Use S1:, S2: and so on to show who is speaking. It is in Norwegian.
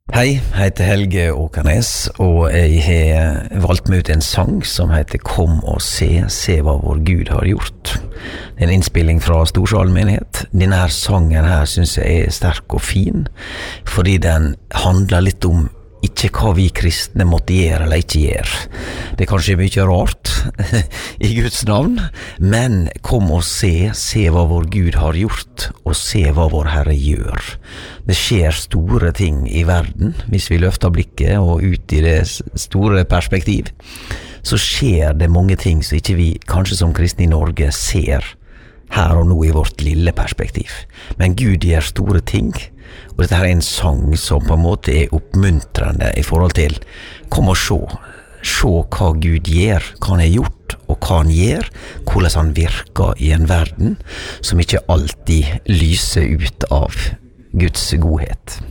S1: Hei, jeg heter Helge Åkernes, og jeg har valgt meg ut en sang som heter «Kom og se, se hva vår Gud har gjort». Det er en innspilling fra Storsalen menighet. Denne her sangen her synes jeg er sterk og fin, fordi den handler litt om ikke hva vi kristne måtte gjøre eller ikke gjøre. Det er kanskje mye rart i Guds navn, men kom og se, se hva vår Gud har gjort, og se hva vår Herre gjør. Det skjer store ting i verden, hvis vi løfter blikket og ut i det store perspektiv, så skjer det mange ting som ikke vi, kanskje som kristne i Norge, ser her og nå i vårt lille perspektiv. Men Gud gjør store ting, og dette her er en sang som på en måte er oppmuntrende i forhold til kom og se hva Gud gjør, hva han har gjort og hva han gjør, hvordan han virker i en verden som ikke alltid lyser ut av Guds godhet.